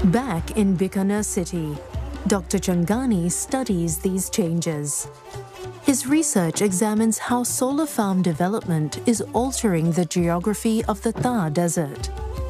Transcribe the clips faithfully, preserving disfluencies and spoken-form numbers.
Back in Bikaner city, Doctor Changani studies these changes. His research examines how solar farm development is altering the geography of the Thar Desert.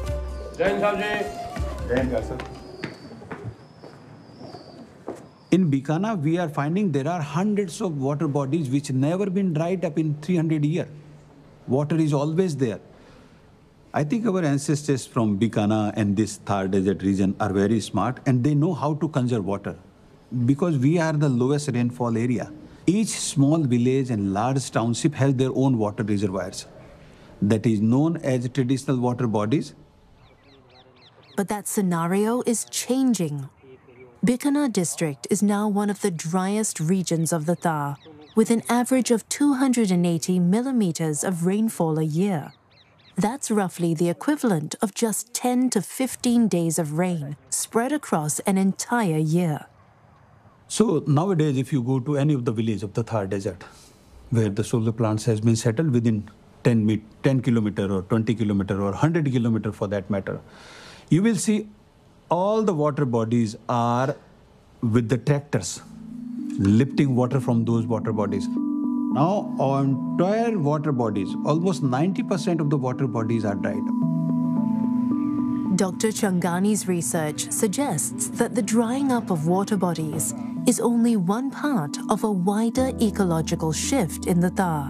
In Bikaner, we are finding there are hundreds of water bodies which never been dried up in three hundred years. Water is always there. I think our ancestors from Bikaner and this Thar Desert region are very smart and they know how to conserve water because we are the lowest rainfall area. Each small village and large township has their own water reservoirs that is known as traditional water bodies. But that scenario is changing. Bikaner district is now one of the driest regions of the Thar, with an average of two hundred eighty millimeters of rainfall a year. That's roughly the equivalent of just ten to fifteen days of rain spread across an entire year. So nowadays, if you go to any of the villages of the Thar Desert, where the solar plants has been settled within ten, ten kilometer or twenty kilometer or one hundred kilometer for that matter, you will see all the water bodies are with the tractors lifting water from those water bodies. Now, our entire water bodies, almost ninety percent of the water bodies are dried up. Doctor Changani's research suggests that the drying up of water bodies is only one part of a wider ecological shift in the Thar.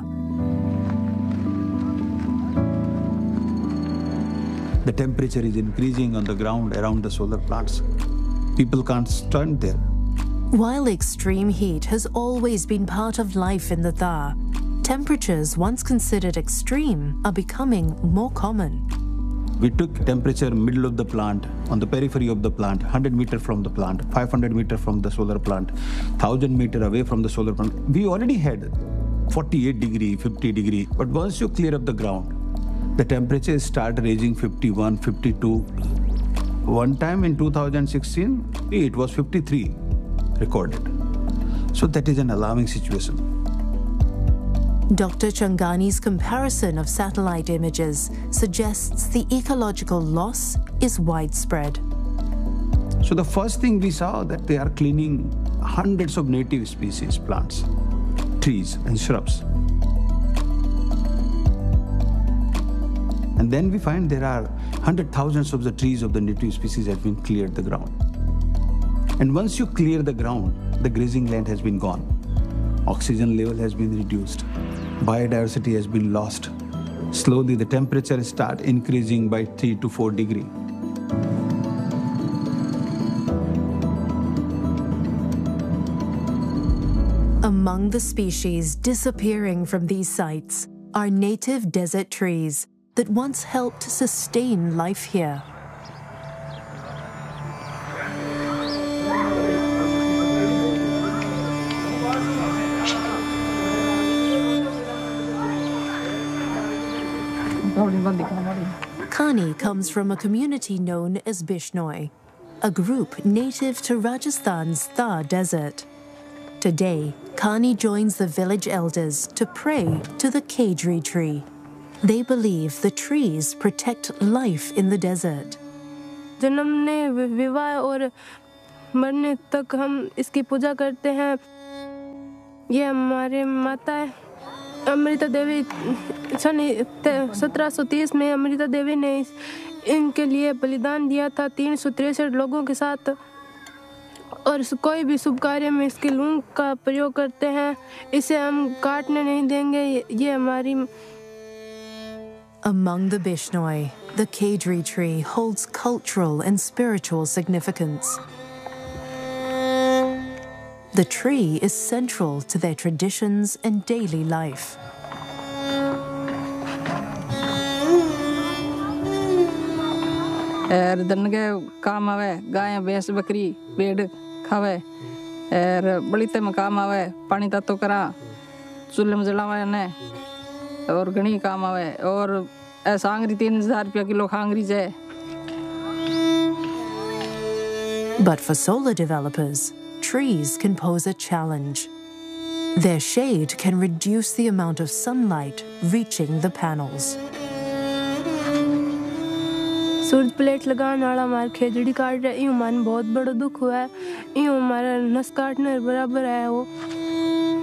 The temperature is increasing on the ground around the solar plants. People can't stand there. While extreme heat has always been part of life in the Thar, temperatures once considered extreme are becoming more common. We took temperature middle of the plant, on the periphery of the plant, one hundred meter from the plant, five hundred meter from the solar plant, one thousand meter away from the solar plant. We already had forty-eight degree, fifty degree, but once you clear up the ground, the temperature start raising fifty-one, fifty-two. One time in two thousand sixteen, it was fifty-three recorded. So that is an alarming situation. Doctor Changani's comparison of satellite images suggests the ecological loss is widespread. So the first thing we saw that they are cleaning hundreds of native species, plants, trees and shrubs. And then we find there are hundred thousands of the trees of the native species have been cleared the ground. And once you clear the ground, the grazing land has been gone. Oxygen level has been reduced. Biodiversity has been lost. Slowly the temperature start increasing by three to four degrees. Among the species disappearing from these sites are native desert trees that once helped sustain life here. Kani comes from a community known as Bishnoi, a group native to Rajasthan's Thar Desert. Today, Kani joins the village elders to pray to the Khejri tree. They believe the trees protect life in the desert. जन्मने विवाह और मरने तक हम इसकी पूजा करते हैं. ये हमारे माता अमृता देवी सन सत्रह सौ तीस में अमृता देवी ने इनके लिए बलिदान दिया था तीन सौ तिरसठ लोगों के साथ. और कोई भी शुभ कार्य में इसके लूंग का प्रयोग करते हैं. इसे हम काटने नहीं देंगे. ये हमारी. Among the Bishnoi, the Khejri tree holds cultural and spiritual significance. The tree is central to their traditions and daily life. Er dange काम आवे गाय भैंस बकरी भेड़ खावे er बलिते में काम आवे पानी तातो करा चूल्हे में जलावे ने और घणी काम आवे और सांगरी तीन हजार रुपया किलो खांगरी जाए. But for solar developers, trees can pose a challenge. Their shade can reduce the amount of sunlight reaching the panels. Suraj plate लगाने वाला हमारे खेजड़ी काट रहा है, यूँ हमारे बहुत बड़ा दुख हुआ है, यूँ हमारा नस काटने बराबर है वो।